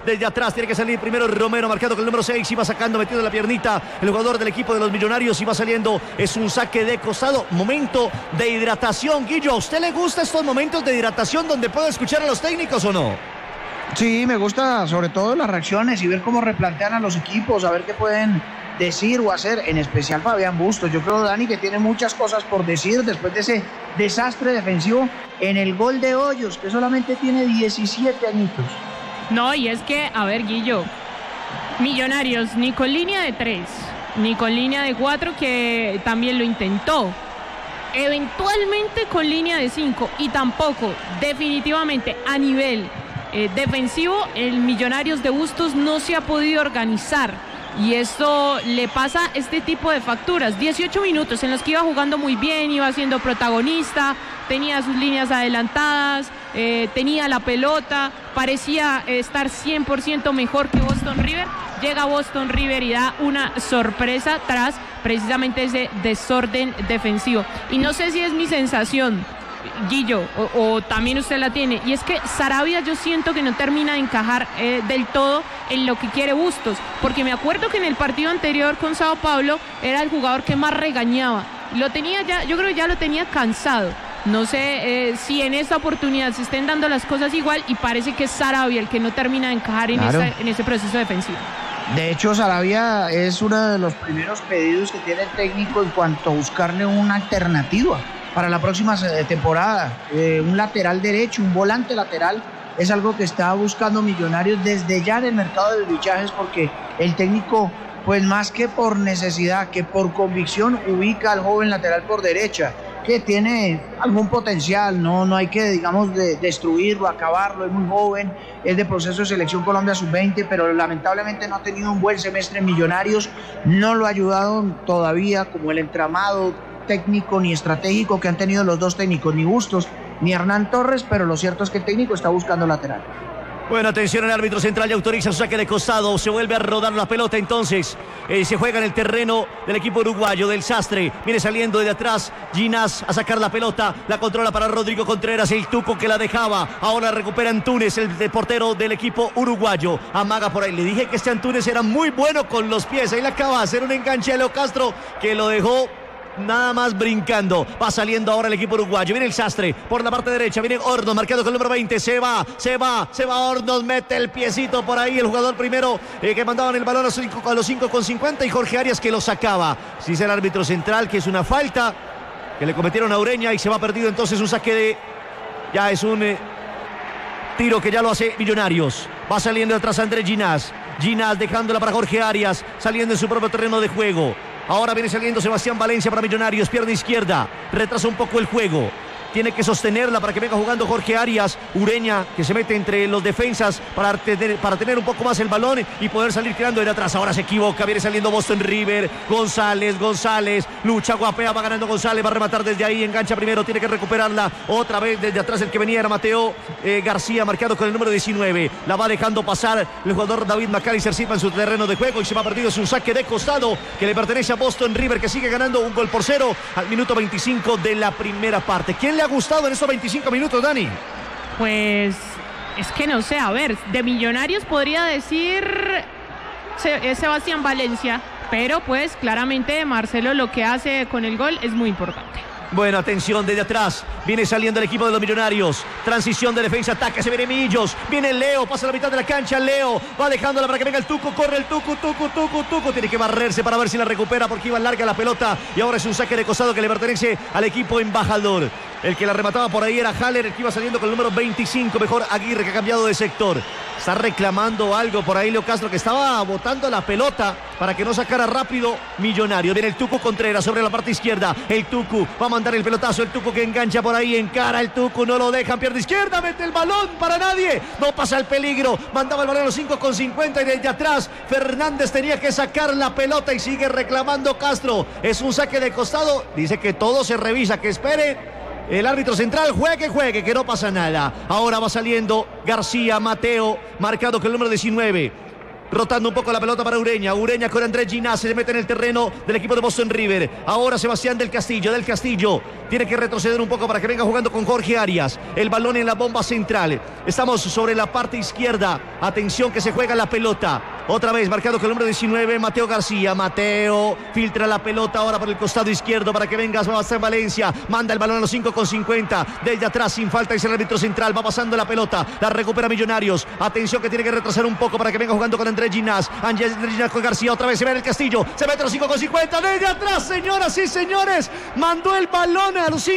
desde atrás. Tiene que salir primero Romero, marcado con el número 6. Y va sacando, metiendo la piernita el jugador del equipo de los Millonarios. Y va saliendo. Es un saque de costado. Momento de hidratación. Guillo, ¿a usted le gustan estos momentos de hidratación donde puede escuchar a los técnicos o no? Sí, me gusta sobre todo las reacciones y ver cómo replantean a los equipos, a ver qué pueden decir o hacer, en especial Fabián Bustos. Yo creo, Dani, que tiene muchas cosas por decir después de ese desastre defensivo en el gol de Hoyos, que solamente tiene 17 añitos. No, y es que, a ver, Guillo, Millonarios ni con línea de 3, ni con línea de 4, que también lo intentó, eventualmente con línea de 5, y tampoco definitivamente a nivel defensivo el Millonarios de Bustos no se ha podido organizar, y esto le pasa este tipo de facturas. 18 minutos en los que iba jugando muy bien, iba siendo protagonista, tenía sus líneas adelantadas, tenía la pelota, parecía estar 100% mejor que Boston River. Llega Boston River y da una sorpresa tras precisamente ese desorden defensivo. Y no sé si es mi sensación, Guillo, o también usted la tiene, y es que Saravia yo siento que no termina de encajar del todo en lo que quiere Bustos, porque me acuerdo que en el partido anterior con Sao Paulo era el jugador que más regañaba, lo tenía ya, yo creo que ya lo tenía cansado. No sé si en esta oportunidad se estén dando las cosas igual, y parece que es Saravia el que no termina de encajar en ese proceso defensivo. De hecho, Saravia es uno de los primeros pedidos que tiene el técnico en cuanto a buscarle una alternativa para la próxima temporada. Un lateral derecho, un volante lateral, es algo que está buscando Millonarios desde ya en el mercado de fichajes, porque el técnico, pues más que por necesidad, que por convicción, ubica al joven lateral por derecha, que tiene algún potencial, no hay que, digamos, destruirlo, acabarlo, es muy joven, es de proceso de selección Colombia sub-20, pero lamentablemente no ha tenido un buen semestre en Millonarios, no lo ha ayudado todavía como el entramado técnico ni estratégico que han tenido los dos técnicos, ni Bustos ni Hernán Torres, pero lo cierto es que el técnico está buscando lateral. Bueno, atención, el árbitro central ya autoriza su saque de costado, se vuelve a rodar la pelota, entonces se juega en el terreno del equipo uruguayo, del Sastre, viene saliendo de atrás Ginás a sacar la pelota, la controla para Rodrigo Contreras, el Tuco que la dejaba, ahora recupera Antunes, el portero del equipo uruguayo, amaga por ahí, le dije que este Antunes era muy bueno con los pies, ahí le acaba de hacer un enganche a Leo Castro que lo dejó nada más brincando. Va saliendo ahora el equipo uruguayo. Viene el Sastre por la parte derecha. Viene Hornos marcado con el número 20. Se va Hornos. Mete el piecito por ahí. El jugador primero que mandaban el balón a los 5,50. Y Jorge Arias que lo sacaba. Si es el árbitro central, que es una falta que le cometieron a Ureña. Y se va perdido entonces un saque de... Ya es un tiro que ya lo hace Millonarios. Va saliendo atrás Andrés Ginás. Ginás dejándola para Jorge Arias. Saliendo en su propio terreno de juego. Ahora viene saliendo Sebastián Valencia para Millonarios, pierna izquierda, retrasa un poco el juego. Tiene que sostenerla para que venga jugando Jorge Arias. Ureña que se mete entre los defensas para tener un poco más el balón y poder salir tirando de atrás. Ahora se equivoca, viene saliendo Boston River. González, lucha, guapea, va ganando González, va a rematar desde ahí, engancha primero, tiene que recuperarla. Otra vez desde atrás el que venía era Mateo García, marcado con el número 19. La va dejando pasar el jugador David McAllister Silva en su terreno de juego y se va perdido. Es un saque de costado que le pertenece a Boston River, que sigue ganando 1-0 al minuto 25 de la primera parte. ¿Quién le ha gustado en estos 25 minutos, Dani? Pues es que no sé, a ver, de Millonarios podría decir Sebastián Valencia, pero pues claramente Marcelo lo que hace con el gol es muy importante. Bueno, atención, desde atrás viene saliendo el equipo de los Millonarios. Transición de defensa, ataque, se viene Millos. Viene Leo, pasa la mitad de la cancha. Leo va dejándola para que venga el Tuco. Corre el Tuco. Tiene que barrerse para ver si la recupera porque iba larga la pelota. Y ahora es un saque de costado que le pertenece al equipo embajador. El que la remataba por ahí era Haller, el que iba saliendo con el número 25. Mejor Aguirre, que ha cambiado de sector. Está reclamando algo por ahí Leo Castro, que estaba botando la pelota para que no sacara rápido Millonarios. Viene el Tuco Contreras sobre la parte izquierda. El Tuco va a mandar el pelotazo. El Tuco que engancha por ahí, encara el Tuco, no lo dejan, pierna izquierda, mete el balón para nadie. No pasa el peligro. Mandaba el balón a los 5,50 y desde atrás Fernández tenía que sacar la pelota y sigue reclamando Castro. Es un saque de costado. Dice que todo se revisa, que espere el árbitro central, juegue, que no pasa nada. Ahora va saliendo García, Mateo, marcado con el número 19. Rotando un poco la pelota para Ureña. Ureña con Andrés Ginás. Se mete en el terreno del equipo de Boston River. Ahora Sebastián del Castillo. Del Castillo tiene que retroceder un poco para que venga jugando con Jorge Arias. El balón en la bomba central. Estamos sobre la parte izquierda. Atención que se juega la pelota. Otra vez marcado con el número 19, Mateo García. Mateo filtra la pelota ahora por el costado izquierdo para que venga Sebastián Valencia. Manda el balón a los 5:50. Desde atrás sin falta dice el árbitro central. Va pasando la pelota. La recupera Millonarios. Atención que tiene que retrasar un poco para que venga jugando con Andrés Ginás. Andrés Ginás con García. Otra vez se ve en el Castillo. Se mete a los 5:50. Desde atrás, señoras y señores. Mandó el balón a los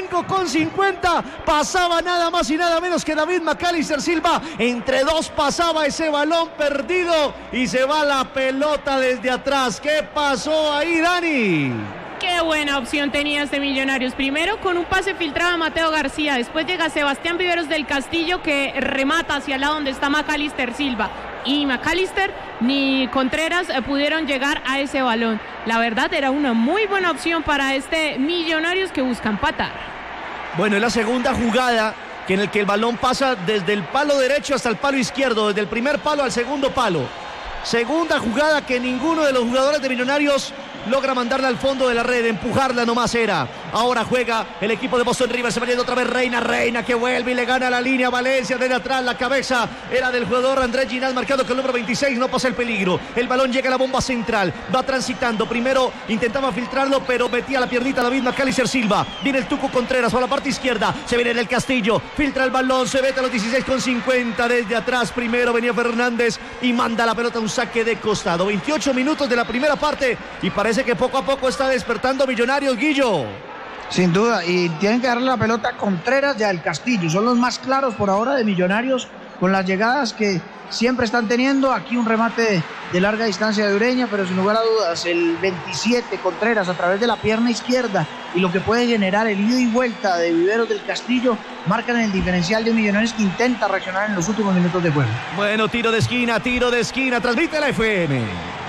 5:50. Pasaba nada más y nada menos que David Macalister Silva. Entre dos pasaba ese balón perdido. Y se va la pelota desde atrás. ¿Qué pasó ahí, Dani? Qué buena opción tenía este Millonarios. Primero con un pase filtrado a Mateo García. Después llega Sebastián Viveros del Castillo que remata hacia el lado donde está Macalister Silva. Y Macalister ni Contreras pudieron llegar a ese balón. La verdad era una muy buena opción para este Millonarios que busca empatar. Bueno, es la segunda jugada en el que el balón pasa desde el palo derecho hasta el palo izquierdo. Desde el primer palo al segundo palo. Segunda jugada que ninguno de los jugadores de Millonarios logra mandarla al fondo de la red, empujarla nomás era. Ahora juega el equipo de Boston River, se va yendo otra vez Reina que vuelve y le gana la línea a Valencia desde atrás. La cabeza era del jugador Andrés Ginás, marcado con el número 26, no pasa el peligro. El balón llega a la bomba central, va transitando. Primero intentaba filtrarlo, pero metía la piernita David Macalister Silva. Viene el Tuco Contreras por la parte izquierda, se viene en el Castillo, filtra el balón, se mete a los 16:50 desde atrás. Primero venía Fernández y manda la pelota a un saque de costado. 28 minutos de la primera parte y parece que poco a poco está despertando Millonarios, Guillo. Sin duda, y tienen que darle la pelota a Contreras y al Castillo. Son los más claros por ahora de Millonarios con las llegadas que siempre están teniendo. Aquí un remate de larga distancia de Ureña, pero sin lugar a dudas el 27 Contreras a través de la pierna izquierda y lo que puede generar el ida y vuelta de Viveros del Castillo marcan el diferencial de Millonarios que intenta reaccionar en los últimos minutos de juego. Bueno, tiro de esquina, transmite la FM.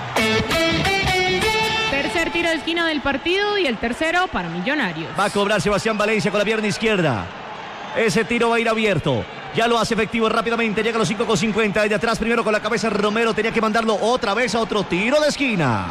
Tercer tiro de esquina del partido y el tercero para Millonarios. Va a cobrar Sebastián Valencia con la pierna izquierda. Ese tiro va a ir abierto. Ya lo hace efectivo rápidamente. Llega a los 5:50. Desde atrás primero con la cabeza Romero. Tenía que mandarlo otra vez a otro tiro de esquina.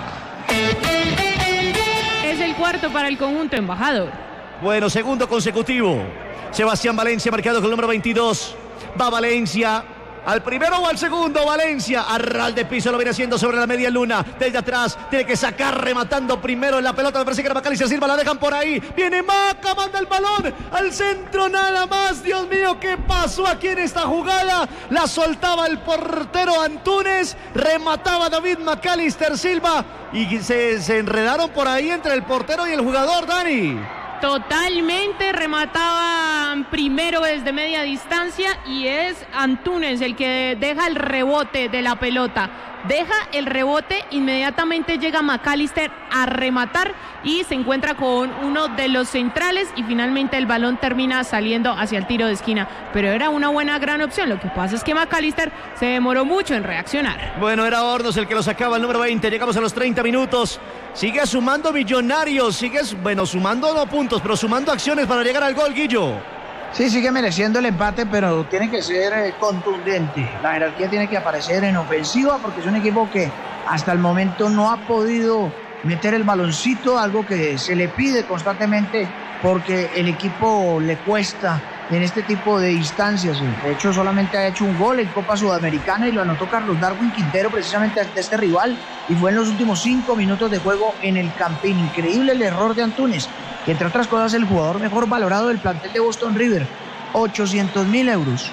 Es el cuarto para el conjunto embajador. Bueno, segundo consecutivo. Sebastián Valencia marcado con el número 22. Va Valencia. ¿Al primero o al segundo? Valencia, a ral de piso lo viene haciendo sobre la media luna. Desde atrás, tiene que sacar rematando primero en la pelota. Me parece que era Macalister Silva, la dejan por ahí. Viene Maca, manda el balón al centro nada más. Dios mío, ¿qué pasó aquí en esta jugada? La soltaba el portero Antunes, remataba David Macalister Silva y se enredaron por ahí entre el portero y el jugador, Dani. Totalmente, remataban primero desde media distancia y es Antunes el que deja el rebote de la pelota. Deja el rebote, inmediatamente llega Macalister a rematar y se encuentra con uno de los centrales y finalmente el balón termina saliendo hacia el tiro de esquina. Pero era una gran opción. Lo que pasa es que Macalister se demoró mucho en reaccionar. Bueno, era Hornos el que lo sacaba, el número 20. Llegamos a los 30 minutos. Sigue sumando Millonarios, sumando no puntos, pero sumando acciones para llegar al gol, Guillo. Sí, sigue mereciendo el empate, pero tiene que ser contundente. La jerarquía tiene que aparecer en ofensiva porque es un equipo que hasta el momento no ha podido meter el baloncito, algo que se le pide constantemente porque el equipo le cuesta en este tipo de instancias. De hecho, solamente ha hecho un gol en Copa Sudamericana y lo anotó Carlos Darwin Quintero precisamente ante este rival y fue en los últimos 5 minutos de juego en el Campín. Increíble el error de Antunes, que entre otras cosas es el jugador mejor valorado del plantel de Boston River, 800.000 euros.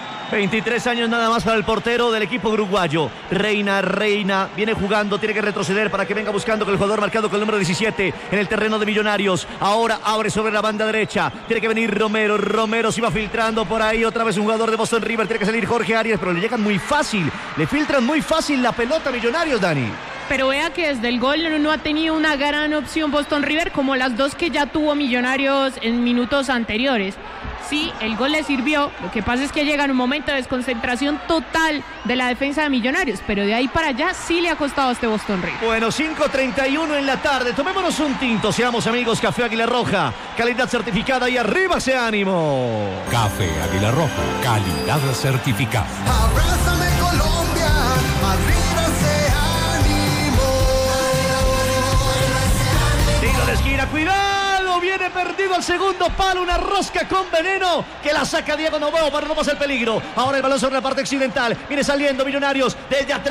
23 años nada más para el portero del equipo uruguayo. Reina viene jugando, tiene que retroceder para que venga buscando con el jugador marcado con el número 17 en el terreno de Millonarios. Ahora abre sobre la banda derecha, tiene que venir Romero se va filtrando por ahí, otra vez un jugador de Boston River, tiene que salir Jorge Arias, pero le llegan muy fácil, le filtran muy fácil la pelota a Millonarios, Dani. Pero vea que desde el gol no ha tenido una gran opción Boston River como las dos que ya tuvo Millonarios en minutos anteriores. Sí, el gol le sirvió, lo que pasa es que llega en un momento de desconcentración total de la defensa de Millonarios, pero de ahí para allá sí le ha costado a este Boston River. Bueno, 5:31 en la tarde, tomémonos un tinto, seamos amigos. Café Águila Roja, calidad certificada y arriba ese ánimo. Café Águila Roja, calidad certificada. Abrázame Colombia, arriba ese al segundo palo, una rosca con veneno que la saca Diego Novoa para no pasar el peligro. Ahora el balón sobre la parte occidental. Viene saliendo Millonarios desde atrás.